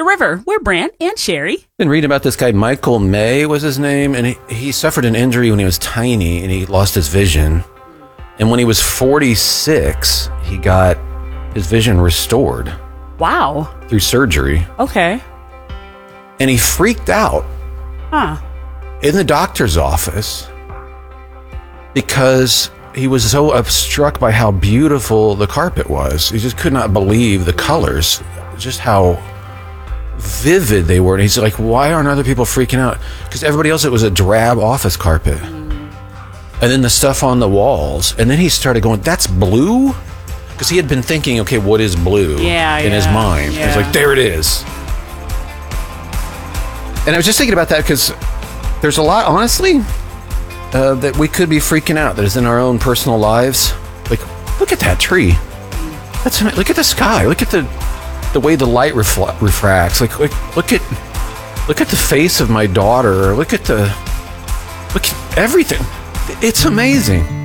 River. We're Brant and Sherry. Been reading about this guy, Michael May was his name, and he suffered an injury when he was tiny, and he lost his vision. And when he was 46, he got his vision restored. Wow. Through surgery. Okay. And he freaked out. Huh. In the doctor's office because he was so struck by how beautiful the carpet was. He just could not believe the colors, just how vivid they were. And he's like, why aren't other people freaking out? Because everybody else, it was a drab office carpet. And then the stuff on the walls. And then he started going, that's blue? Because he had been thinking, okay, what is blue in his mind? Yeah. He's like, there it is. And I was just thinking about that because there's a lot, honestly, that we could be freaking out that is in our own personal lives. Like, look at that tree. Look at the sky. Look at the way the light refracts. Like, look at the face of my daughter. Look at everything. It's amazing.